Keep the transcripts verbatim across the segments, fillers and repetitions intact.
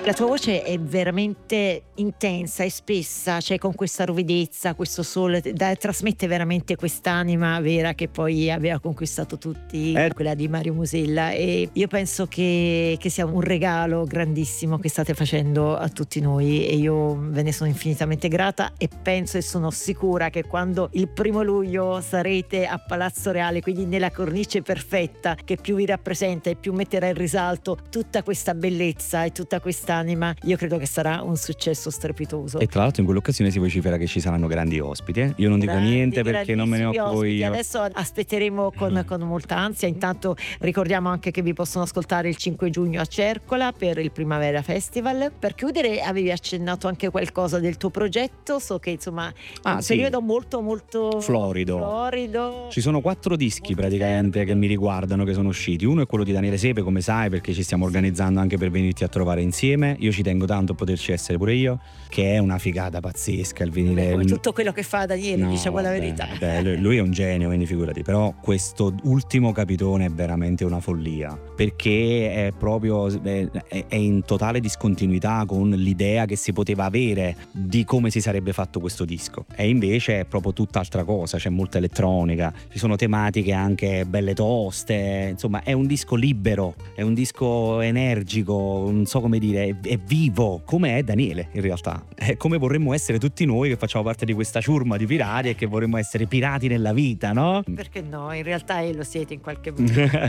La tua voce è veramente intensa e spessa, cioè con questa ruvidezza, questo sole, da, trasmette veramente quest'anima vera che poi aveva conquistato tutti, eh. quella di Mario Musella, e io penso che, che sia un regalo grandissimo che state facendo a tutti noi, e io ve ne sono infinitamente grata, e penso e sono sicura che quando il primo luglio sarete a Palazzo Reale, quindi nella cornice perfetta che più vi rappresenta e più metterà in risalto tutta questa bellezza e tutta questa anima, io credo che sarà un successo strepitoso. E tra l'altro in quell'occasione si vocifera che ci saranno grandi ospiti, eh? Io non dico grandi, niente perché non me ne occupo io. Adesso aspetteremo con, con molta ansia. Intanto ricordiamo anche che vi possono ascoltare il cinque giugno a Cercola per il Primavera Festival. Per chiudere, avevi accennato anche qualcosa del tuo progetto, so che insomma è ah, un sì. periodo molto molto florido. florido Ci sono quattro dischi praticamente che mi riguardano, che sono usciti. Uno è quello di Daniele Sepe, come sai, perché ci stiamo organizzando anche per venirti a trovare insieme. Io ci tengo tanto a poterci essere pure io, che è una figata pazzesca il venire. Come tutto quello che fa Daniele, no, diciamo la verità. Beh, lui è un genio, quindi figurati. Però questo ultimo capitone è veramente una follia, perché è proprio è, è in totale discontinuità con l'idea che si poteva avere di come si sarebbe fatto questo disco, e invece è proprio tutt'altra cosa. C'è molta elettronica, ci sono tematiche anche belle toste, insomma è un disco libero, è un disco energico, non so come dire, è, è vivo come è Daniele in realtà, è come vorremmo essere tutti noi che facciamo parte di questa ciurma di pirati e che vorremmo essere pirati nella vita, no? Perché no, in realtà lo siete in qualche modo.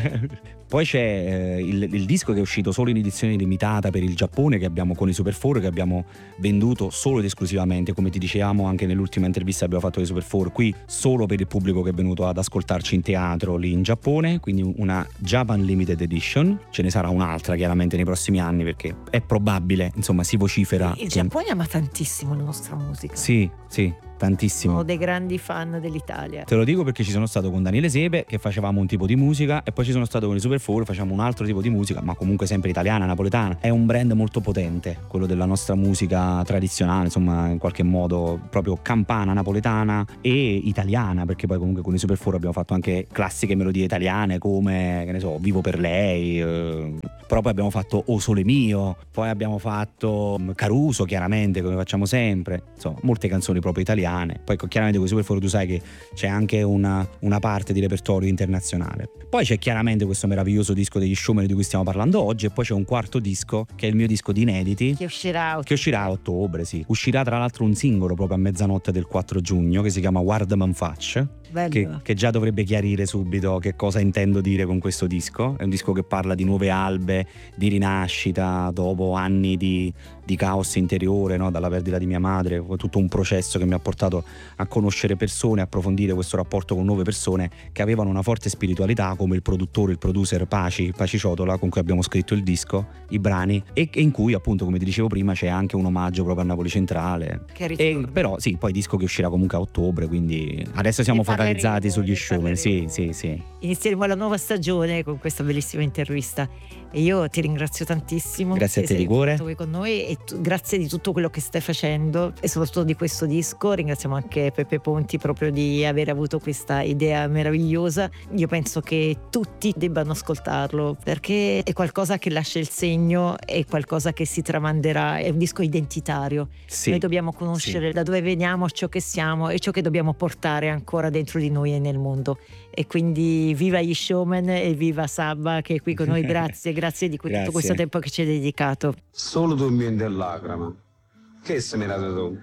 Poi c'è eh, il, il disco che è uscito solo in edizione limitata per il Giappone, che abbiamo con i Super quattro, che abbiamo venduto solo ed esclusivamente, come ti dicevamo anche nell'ultima intervista che abbiamo fatto ai Super quattro, qui solo per il pubblico che è venuto ad ascoltarci in teatro lì in Giappone, quindi una Japan Limited Edition. Ce ne sarà un'altra chiaramente nei prossimi anni, perché è probabile, insomma si vocifera. Il Giappone ama tantissimo la nostra musica. Sì, sì, tantissimo. Sono dei grandi fan dell'Italia. Te lo dico perché ci sono stato con Daniele Sepe, che facevamo un tipo di musica, e poi ci sono stato con i Super quattro, facciamo un altro tipo di musica, ma comunque sempre italiana, napoletana. È un brand molto potente, quello della nostra musica tradizionale, insomma in qualche modo proprio campana, napoletana e italiana, perché poi comunque con i Super quattro abbiamo fatto anche classiche melodie italiane come, che ne so, Vivo per lei, eh, però poi abbiamo fatto O Sole Mio, poi abbiamo fatto Caruso chiaramente, come facciamo sempre, insomma molte canzoni proprio italiane. Poi chiaramente con i Super quattro tu sai che c'è anche una, una parte di repertorio internazionale. Poi c'è chiaramente questo meraviglioso disco degli Showman di cui stiamo parlando oggi, e poi c'è un quarto disco che è il mio disco di inediti, che uscirà a che uscirà a ottobre, sì. Uscirà tra l'altro un singolo proprio a mezzanotte del quattro giugno che si chiama Guardaman Facce, che, che già dovrebbe chiarire subito che cosa intendo dire con questo disco. È un disco che parla di nuove albe, di rinascita dopo anni di, di caos interiore, no? Dalla perdita di mia madre, tutto un processo che mi ha portato a conoscere persone, approfondire questo rapporto con nuove persone che avevano una forte spiritualità, come il produttore, il producer Paci, Paci Ciotola, con cui abbiamo scritto il disco, i brani, e, e in cui appunto, come ti dicevo prima, c'è anche un omaggio proprio a Napoli Centrale. Che e, però sì, poi disco che uscirà comunque a ottobre, quindi adesso siamo focalizzati sugli Showman. Sì, sì, sì. Inizieremo la nuova stagione con questa bellissima intervista, e io ti ringrazio tantissimo. Grazie a te di cuore. Qui con noi, e tu, grazie di tutto quello che stai facendo e soprattutto di questo disco. Ringraziamo anche Peppe Ponti proprio di aver avuto questa idea meravigliosa. Io penso che tutti debbano ascoltarlo, perché è qualcosa che lascia il segno, è qualcosa che si tramanderà, è un disco identitario. Sì, noi dobbiamo conoscere, sì, da dove veniamo, ciò che siamo e ciò che dobbiamo portare ancora dentro di noi e nel mondo. E quindi viva gli Showman e viva Sabba che è qui con noi. Grazie, grazie di tutto questo tempo che ci hai dedicato. Solo dormendo in lacrima, che se ne date tu?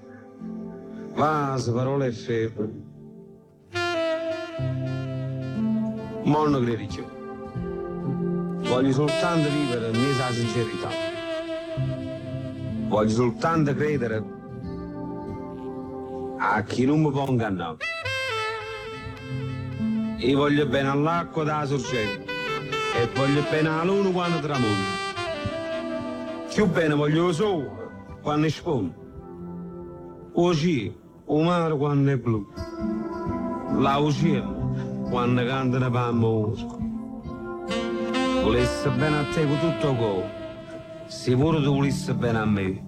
Vase, parole e febbre. Ma non credi più. Voglio soltanto vivere nella sincerità. Voglio soltanto credere a chi non mi può ingannare. Io voglio bene all'acqua da sorgente e voglio bene alla luna quando tramonta. Più bene voglio il sole quando sponda. Oggi o mare quando è blu. La oceano quando cantano per amore. Volesse bene a te con tutto il cuore, se pure tu volessi bene a me.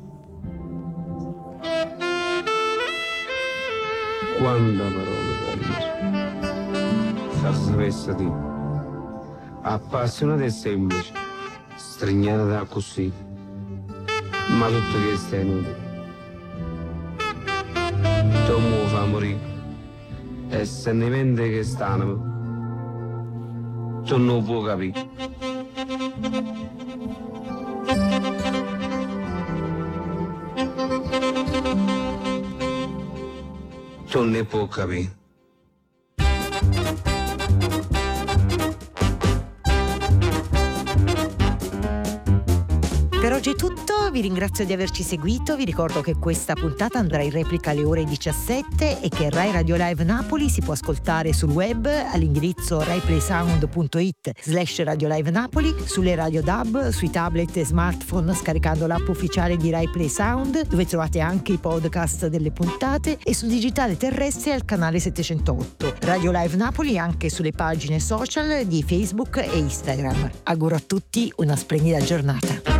Quanta parola bella, se sapesse di appassionata e semplice, strignata da così, ma tutto questo è inutile. Tu mi fa morire e sentimenti che stanno tu non puoi capire. Tu ne puoi capire. Per oggi è tutto, vi ringrazio di averci seguito, vi ricordo che questa puntata andrà in replica alle ore diciassette e che Rai Radio Live Napoli si può ascoltare sul web all'indirizzo raiplaysound.it slash Radio Live Napoli, sulle radio D A B, sui tablet e smartphone scaricando l'app ufficiale di Rai Play Sound, dove trovate anche i podcast delle puntate, e sul digitale terrestre al canale settecentootto. Radio Live Napoli anche sulle pagine social di Facebook e Instagram. Auguro a tutti una splendida giornata.